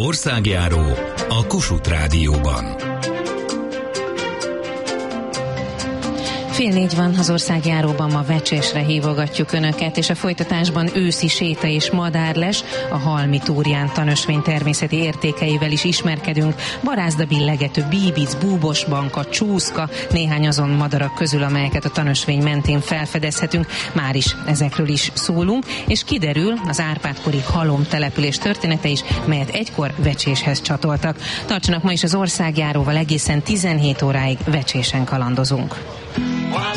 Országjáró a Kossuth Rádióban. 3:04 van, az Országjáróban ma vecsésre hívogatjuk Önöket, és a folytatásban őszi séta és madárles, a Halmi Túrján tanösvény természeti értékeivel is ismerkedünk, barázda billegető bíbic, búbos banka, csúszka, néhány azon madarak közül, amelyeket a tanösvény mentén felfedezhetünk, már is ezekről is szólunk, és kiderül az Árpád-kori halomtelepülés története is, melyet egykor vecséshez csatoltak. Tartsanak ma is az Országjáróval, egészen 17 óráig vecsésen kalandozunk.